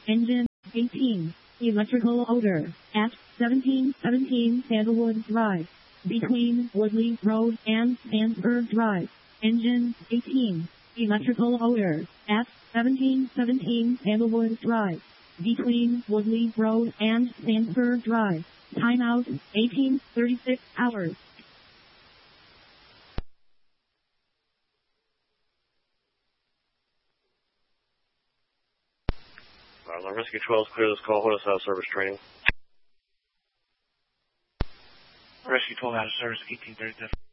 Engine 18. Electrical odor at 1717 Sandalwood Drive, between Woodley Road and Sandsburg Drive. Engine 18. Electrical odor at 1717 Sandalwood Drive, between Woodley Road and Sandsburg Drive. Timeout 18:36 hours. Rescue 12 is clear this call. What is out of service training? Rescue 12 out of service, 1837.